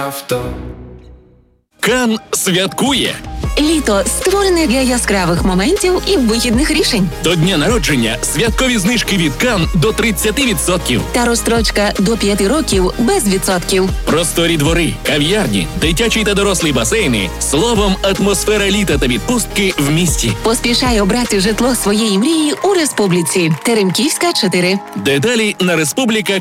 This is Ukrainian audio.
авто. Кан святкує! Літо створене для яскравих моментів і вихідних рішень. До дня народження святкові знижки від Кан до 30%. Та розстрочка до 5 років без відсотків. Просторі двори, кав'ярні, дитячі та дорослі басейни. Словом, атмосфера літа та відпустки в місті. Поспішай обрати житло своєї мрії у Республіці. Теремківська, 4. Деталі на Республіка